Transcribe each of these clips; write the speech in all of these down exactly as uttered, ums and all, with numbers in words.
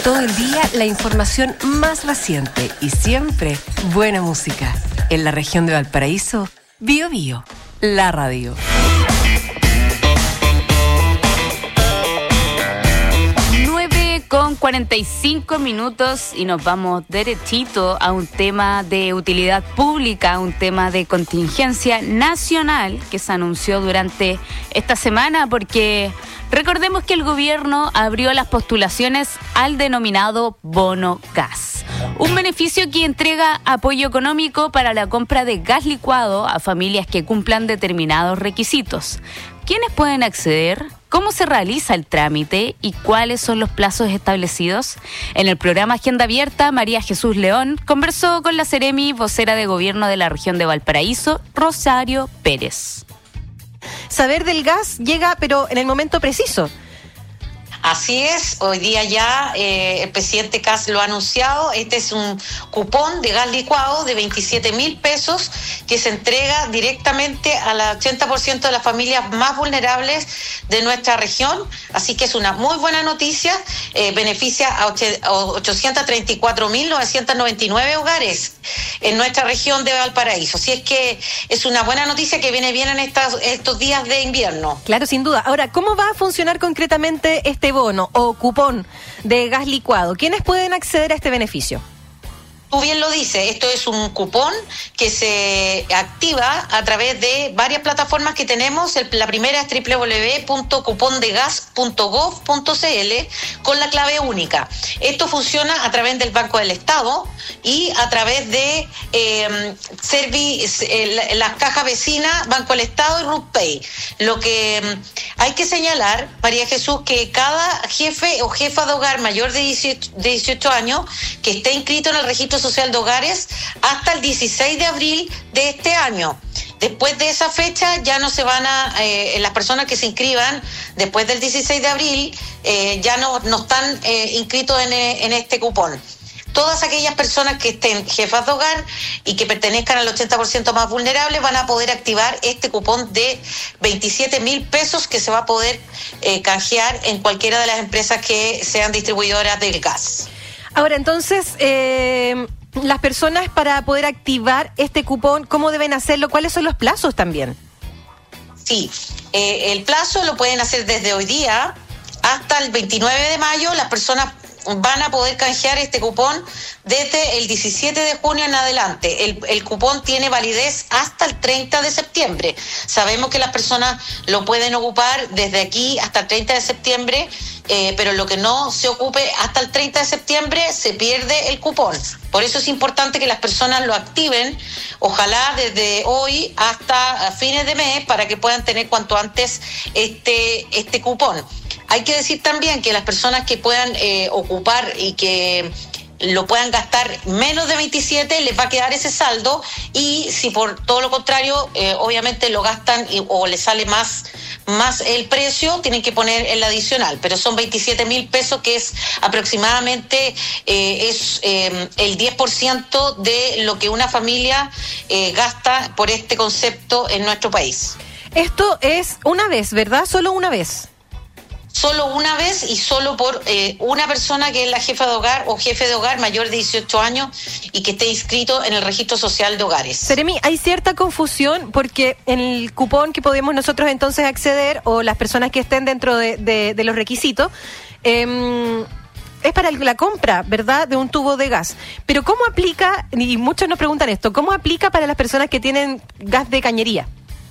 Todo el día la información más reciente y siempre buena música. En la región de Valparaíso, Bio Bio, la radio. nueve con cuarenta y cinco minutos y nos vamos derechito a un tema de utilidad pública, un tema de contingencia nacional que se anunció durante esta semana porque recordemos que el gobierno abrió las postulaciones al denominado bono gas, un beneficio que entrega apoyo económico para la compra de gas licuado a familias que cumplan determinados requisitos. ¿Quiénes pueden acceder? ¿Cómo se realiza el trámite y cuáles son los plazos establecidos? En el programa Agenda Abierta, María Jesús León conversó con la Seremi, vocera de gobierno de la región de Valparaíso, Rosario Pérez. Saber del gas llega, pero en el momento preciso. Así es, hoy día ya eh, el presidente Kast lo ha anunciado. Este es un cupón de gas licuado de veintisiete mil pesos que se entrega directamente al ochenta por ciento de las familias más vulnerables de nuestra región. Así que es una muy buena noticia. Eh, beneficia a ochocientos treinta y cuatro mil novecientos noventa y nueve hogares en nuestra región de Valparaíso. Así es que es una buena noticia que viene bien en estas, estos días de invierno. Claro, sin duda. Ahora, ¿cómo va a funcionar concretamente este bono o cupón de gas licuado? ¿Quiénes pueden acceder a este beneficio? Tú bien lo dices, esto es un cupón que se activa a través de varias plataformas que tenemos. El, la primera es doble u doble u doble u punto cupón de gas punto gov punto c l con la clave única. Esto funciona a través del Banco del Estado y a través de eh, service, eh, las cajas vecinas, Banco del Estado y RUPay. Lo que eh, hay que señalar, María Jesús, que cada jefe o jefa de hogar mayor de dieciocho, de dieciocho años que esté inscrito en el registro social de hogares hasta el dieciséis de abril de este año. Después de esa fecha ya no se van a, eh, las personas que se inscriban después del dieciséis de abril eh, ya no, no están eh, inscritos en, en este cupón. Todas aquellas personas que estén jefas de hogar y que pertenezcan al ochenta por ciento más vulnerable van a poder activar este cupón de veintisiete mil pesos que se va a poder eh, canjear en cualquiera de las empresas que sean distribuidoras del gas. Ahora, entonces, eh, las personas para poder activar este cupón, ¿cómo deben hacerlo? ¿Cuáles son los plazos también? Sí, eh, el plazo lo pueden hacer desde hoy día hasta el veintinueve de mayo. Las personas van a poder canjear este cupón desde el diecisiete de junio en adelante. El, el cupón tiene validez hasta el treinta de septiembre. Sabemos que las personas lo pueden ocupar desde aquí hasta el treinta de septiembre, eh, pero lo que no se ocupe hasta el treinta de septiembre se pierde el cupón. Por eso es importante que las personas lo activen, ojalá desde hoy hasta fines de mes, para que puedan tener cuanto antes este, este cupón. Hay que decir también que las personas que puedan eh, ocupar y que lo puedan gastar menos de veintisiete, les va a quedar ese saldo, y si por todo lo contrario, eh, obviamente lo gastan y, o les sale más, más el precio, tienen que poner el adicional, pero son veintisiete mil pesos, que es aproximadamente eh, es eh, el diez por ciento de lo que una familia eh, gasta por este concepto en nuestro país. Esto es una vez, ¿verdad? Solo una vez. Solo una vez y solo por eh, una persona que es la jefa de hogar o jefe de hogar mayor de dieciocho años y que esté inscrito en el registro social de hogares. Seremi, hay cierta confusión porque en el cupón que podemos nosotros entonces acceder, o las personas que estén dentro de, de, de los requisitos, eh, es para la compra, ¿verdad?, de un tubo de gas. Pero ¿cómo aplica, y muchos nos preguntan esto, cómo aplica para las personas que tienen gas de cañería?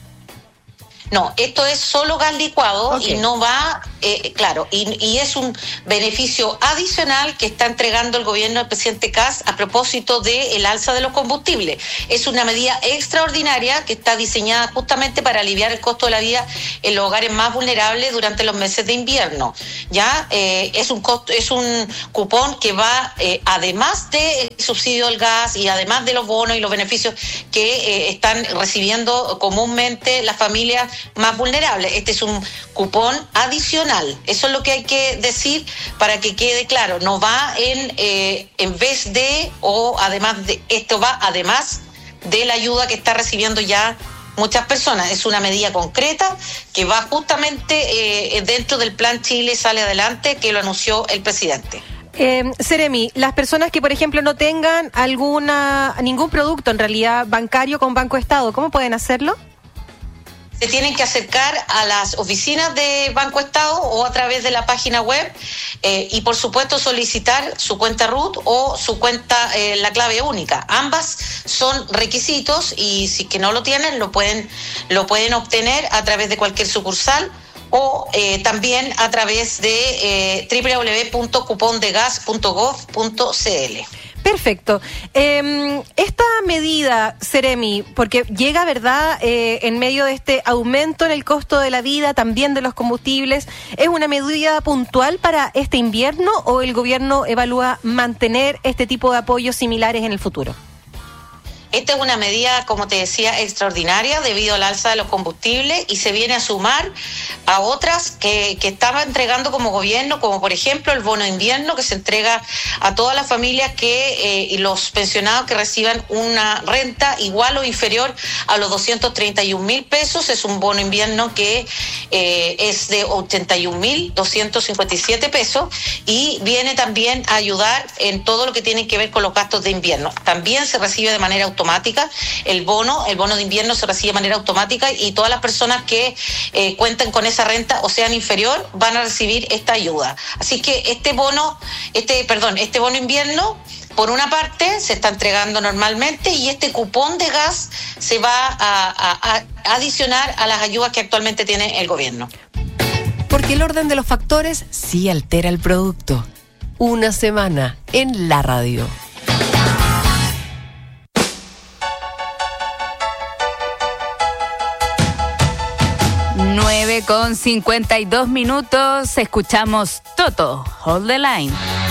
No, esto es solo gas licuado, okay. Y no va, eh, claro, y, y es un beneficio adicional que está entregando el gobierno del presidente Kast a propósito del alza de los combustibles. Es una medida extraordinaria que está diseñada justamente para aliviar el costo de la vida en los hogares más vulnerables durante los meses de invierno. Ya eh, es un costo, es un cupón que va, eh, además del subsidio del gas y además de los bonos y los beneficios que eh, están recibiendo comúnmente las familias más vulnerables. Este es un cupón adicional. Eso es lo que hay que decir para que quede claro. No va en eh, en vez de o además de, esto va además de la ayuda que está recibiendo ya muchas personas. Es una medida concreta que va justamente eh, dentro del Plan Chile Sale Adelante, que lo anunció el presidente. Eh, Seremi, las personas que, por ejemplo, no tengan alguna ningún producto en realidad bancario con Banco Estado, ¿cómo pueden hacerlo? Se tienen que acercar a las oficinas de Banco Estado o a través de la página web eh, y por supuesto solicitar su cuenta R U T o su cuenta, eh, la clave única. Ambas son requisitos y si que no lo tienen lo pueden, lo pueden obtener a través de cualquier sucursal o eh, también a través de eh, doble u doble u doble u punto cupón de gas punto gov punto c l. Perfecto. Eh, esta medida, Seremi, porque llega, ¿verdad?, eh, en medio de este aumento en el costo de la vida, también de los combustibles, ¿es una medida puntual para este invierno o el gobierno evalúa mantener este tipo de apoyos similares en el futuro? Esta es una medida, como te decía, extraordinaria debido al alza de los combustibles y se viene a sumar a otras que, que estaba entregando como gobierno, como por ejemplo el bono invierno que se entrega a todas las familias que eh, y los pensionados que reciban una renta igual o inferior a los doscientos treinta y un mil pesos. Es un bono invierno que eh, es de ochenta y un mil doscientos cincuenta y siete pesos y viene también a ayudar en todo lo que tiene que ver con los gastos de invierno. También se recibe de manera automática automática, el bono, el bono de invierno se recibe de manera automática y todas las personas que eh, cuenten con esa renta o sean inferior van a recibir esta ayuda. Así que este bono, este, perdón, este bono invierno, por una parte, se está entregando normalmente y este cupón de gas se va a, a, a adicionar a las ayudas que actualmente tiene el gobierno. Porque el orden de los factores sí altera el producto. Una semana en la radio. nueve con cincuenta y dos minutos, escuchamos Toto, Hold the Line.